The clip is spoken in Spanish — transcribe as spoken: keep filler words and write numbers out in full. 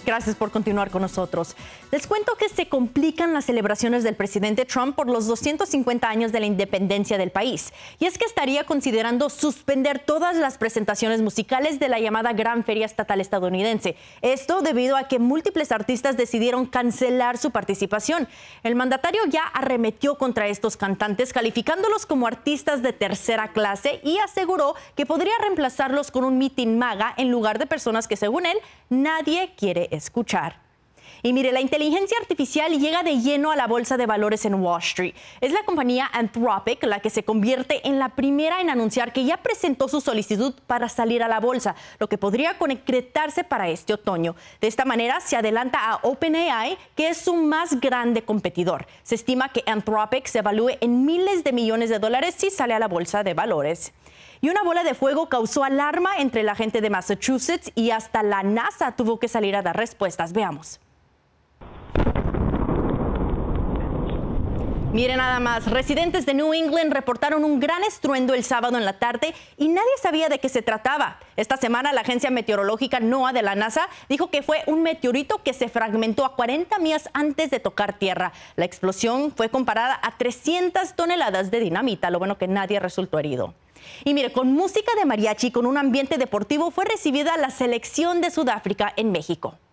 Gracias por continuar con nosotros. Les cuento que se complican las celebraciones del presidente Trump por los doscientos cincuenta años de la independencia del país. Y es que estaría considerando suspender todas las presentaciones musicales de la llamada Gran Feria Estatal estadounidense. Esto debido a que múltiples artistas decidieron cancelar su participación. El mandatario ya arremetió contra estos cantantes, calificándolos como artistas de tercera clase y aseguró que podría reemplazarlos con un mitin MAGA en lugar de personas que, según él, nadie quiere escuchar. Y mire, la inteligencia artificial llega de lleno a la bolsa de valores en Wall Street. Es la compañía Anthropic la que se convierte en la primera en anunciar que ya presentó su solicitud para salir a la bolsa, lo que podría concretarse para este otoño. De esta manera se adelanta a OpenAI, que es su más grande competidor. Se estima que Anthropic se evalúe en miles de millones de dólares si sale a la bolsa de valores. Y una bola de fuego causó alarma entre la gente de Massachusetts y hasta la NASA tuvo que salir a dar respuestas. Veamos. Miren nada más, residentes de New England reportaron un gran estruendo el sábado en la tarde y nadie sabía de qué se trataba. Esta semana la agencia meteorológica NOAA de la NASA dijo que fue un meteorito que se fragmentó a cuarenta millas antes de tocar tierra. La explosión fue comparada a trescientas toneladas de dinamita, lo bueno que nadie resultó herido. Y mire, con música de mariachi y con un ambiente deportivo fue recibida la selección de Sudáfrica en México.